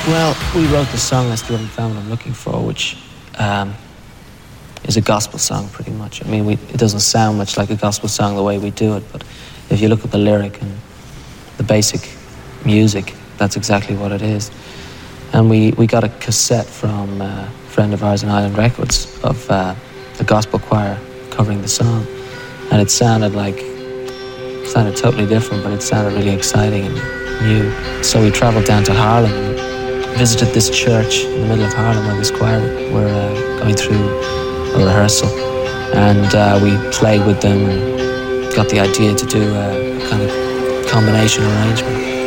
Well, we wrote the song I Still Haven't Found What I'm Looking For, which is a gospel song pretty much. I mean, it doesn't sound much like a gospel song the way we do it, but if you look at the lyric and the basic music, that's exactly what it is. And we got a cassette from a friend of ours in Island Records of a gospel choir covering the song, and it sounded totally different, but it sounded really exciting and new. So we travelled down to Harlem and visited this church in the middle of Harlem where this choir were going through a rehearsal, and we played with them and got the idea to do a kind of combination arrangement.